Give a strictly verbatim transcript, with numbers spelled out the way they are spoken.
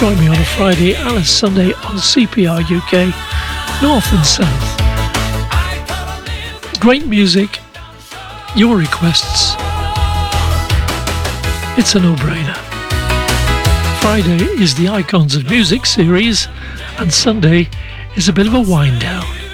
Join me on a Friday and a Sunday on C P R U K, North and South. Great music, your requests. It's a no-brainer. Friday is the Icons of Music series, and Sunday is a bit of a wind down.